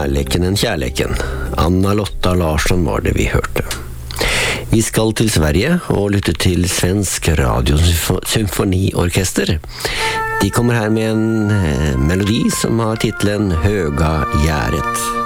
kjærleken enn kjærleken. Anna Lotta Larsson var det vi hørte. Vi skal til Sverige og lytte til Svensk Radiosymfoniorkester. De kommer her med en melodi som har titlen Höga Gäret.